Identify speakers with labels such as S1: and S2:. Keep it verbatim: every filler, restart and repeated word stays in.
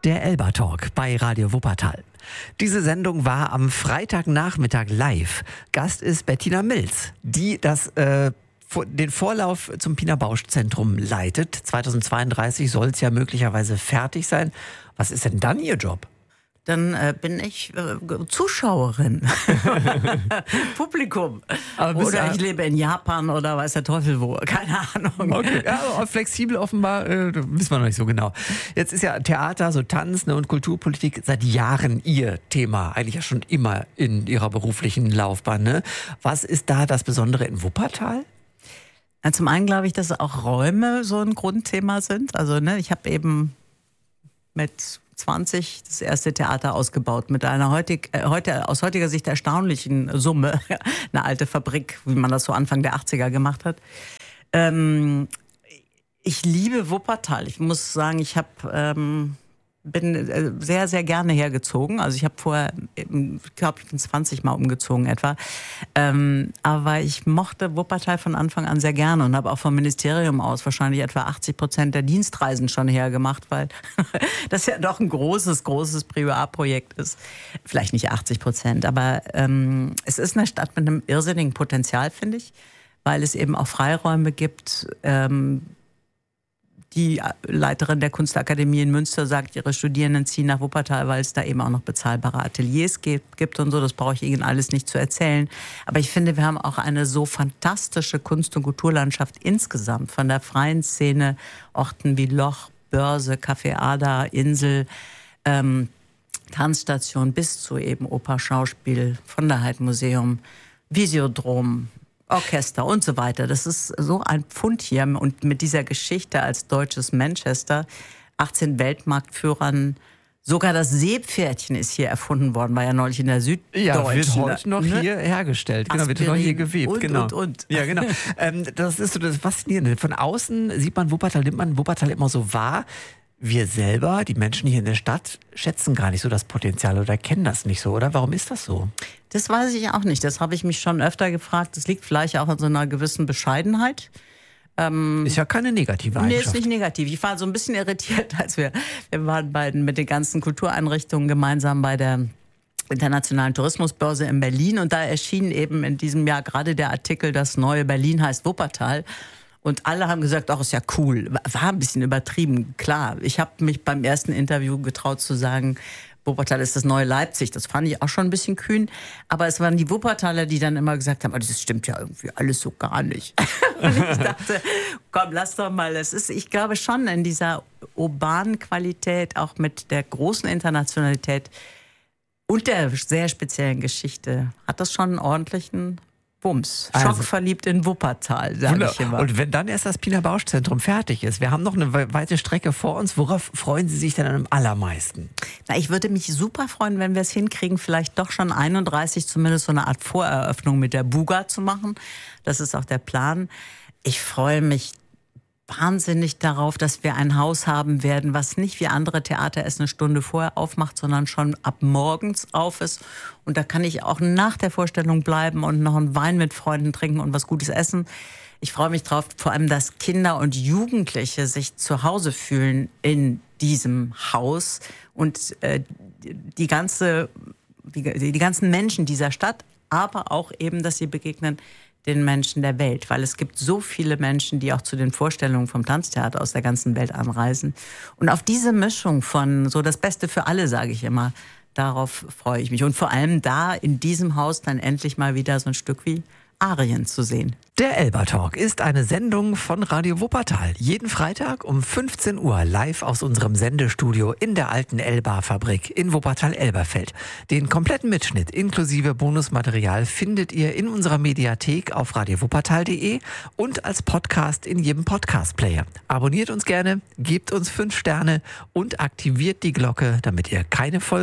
S1: Der Elba Talk bei Radio Wuppertal. Diese Sendung war am Freitagnachmittag live. Gast ist Bettina Milz, die das äh, den Vorlauf zum Piener Bausch Zentrum leitet. zweitausendzweiunddreißig soll es ja möglicherweise fertig sein. Was ist denn dann Ihr Job?
S2: Dann äh, bin ich äh, Zuschauerin, Publikum. Oder ich lebe in Japan oder weiß der Teufel wo, keine Ahnung.
S1: Okay, ja, flexibel offenbar, äh, wissen wir noch nicht so genau. Jetzt ist ja Theater, so Tanz, ne, und Kulturpolitik seit Jahren Ihr Thema, eigentlich ja schon immer in Ihrer beruflichen Laufbahn. Ne? Was ist da das Besondere in Wuppertal?
S2: Ja, zum einen glaube ich, dass auch Räume so ein Grundthema sind. Also ne, ich habe eben mit zwanzig das erste Theater ausgebaut mit einer heutig, äh, heute, aus heutiger Sicht erstaunlichen Summe. Eine alte Fabrik, wie man das so Anfang der achtziger gemacht hat. Ähm, ich liebe Wuppertal. Ich muss sagen, ich hab, ähm, bin sehr, sehr gerne hergezogen. Also ich habe vorher, ich glaube, ich bin zwanzig Mal umgezogen etwa. Ähm, aber ich mochte Wuppertal von Anfang an sehr gerne und habe auch vom Ministerium aus wahrscheinlich etwa achtzig Prozent der Dienstreisen schon hergemacht, weil das ja doch ein großes, großes Privatprojekt ist. Vielleicht nicht achtzig Prozent, aber ähm, es ist eine Stadt mit einem irrsinnigen Potenzial, finde ich, weil es eben auch Freiräume gibt. Ähm, Die Leiterin der Kunstakademie in Münster sagt, ihre Studierenden ziehen nach Wuppertal, weil es da eben auch noch bezahlbare Ateliers gibt und so. Das brauche ich Ihnen alles nicht zu erzählen. Aber ich finde, wir haben auch eine so fantastische Kunst- und Kulturlandschaft insgesamt. Von der freien Szene, Orten wie Loch, Börse, Café Ada, Insel, ähm, Tanzstation bis zu eben Oper, Schauspiel, von der Heidmuseum, Visiodrom, Orchester und so weiter. Das ist so ein Pfund hier und mit dieser Geschichte als deutsches Manchester, achtzehn Weltmarktführern, sogar das Seepferdchen ist hier erfunden worden, war ja neulich in der Süddeutschen.
S1: Ja, wird heute noch ne? hier hergestellt, genau, wird noch hier gewebt.
S2: Und,
S1: genau.
S2: und, und.
S1: Ja, genau. ähm, das ist so das Faszinierende. Von außen sieht man Wuppertal, nimmt man Wuppertal immer so wahr. Wir selber, die Menschen hier in der Stadt, schätzen gar nicht so das Potenzial oder kennen das nicht so, oder? Warum ist das so?
S2: Das weiß ich auch nicht. Das habe ich mich schon öfter gefragt. Das liegt vielleicht auch an so einer gewissen Bescheidenheit. Ähm,
S1: ist ja keine negative Eigenschaft.
S2: Nee, ist nicht negativ. Ich war so ein bisschen irritiert, als wir, wir waren beiden mit den ganzen Kultureinrichtungen gemeinsam bei der Internationalen Tourismusbörse in Berlin. Und da erschien eben in diesem Jahr gerade der Artikel, das neue Berlin heißt Wuppertal. Und alle haben gesagt, ach, ist ja cool. War ein bisschen übertrieben, klar. Ich habe mich beim ersten Interview getraut zu sagen, Wuppertal ist das neue Leipzig. Das fand ich auch schon ein bisschen kühn. Aber es waren die Wuppertaler, die dann immer gesagt haben, oh, das stimmt ja irgendwie alles so gar nicht. Und ich dachte, komm, lass doch mal. Es ist, ich glaube schon, in dieser urbanen Qualität, auch mit der großen Internationalität und der sehr speziellen Geschichte, hat das schon einen ordentlichen Bums.
S1: Also,
S2: schockverliebt in Wuppertal, sage ich immer.
S1: Und wenn dann erst das Piener Bausch Zentrum fertig ist, wir haben noch eine weite Strecke vor uns, worauf freuen Sie sich denn am allermeisten?
S2: Na, ich würde mich super freuen, wenn wir es hinkriegen, vielleicht doch schon einunddreißig zumindest so eine Art Voreröffnung mit der Buga zu machen. Das ist auch der Plan. Ich freue mich wahnsinnig darauf, dass wir ein Haus haben werden, was nicht wie andere Theater es eine Stunde vorher aufmacht, sondern schon ab morgens auf ist. Und da kann ich auch nach der Vorstellung bleiben und noch einen Wein mit Freunden trinken und was Gutes essen. Ich freue mich drauf, vor allem, dass Kinder und Jugendliche sich zu Hause fühlen in diesem Haus und äh, die ganze, die, die ganzen Menschen dieser Stadt, aber auch eben, dass sie begegnen den Menschen der Welt, weil es gibt so viele Menschen, die auch zu den Vorstellungen vom Tanztheater aus der ganzen Welt anreisen. Und auf diese Mischung von so das Beste für alle, sage ich immer, darauf freue ich mich. Und vor allem da in diesem Haus dann endlich mal wieder so ein Stück wie Arien zu sehen.
S1: Der Elba Talk ist eine Sendung von Radio Wuppertal. Jeden Freitag um fünfzehn Uhr live aus unserem Sendestudio in der alten Elba-Fabrik in Wuppertal-Elberfeld. Den kompletten Mitschnitt inklusive Bonusmaterial findet ihr in unserer Mediathek auf radio wuppertal punkt de und als Podcast in jedem Podcast-Player. Abonniert uns gerne, gebt uns fünf Sterne und aktiviert die Glocke, damit ihr keine Folge